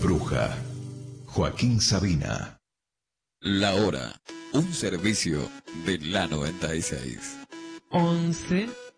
Bruja, Joaquín Sabina. La hora, un servicio de la 96. 11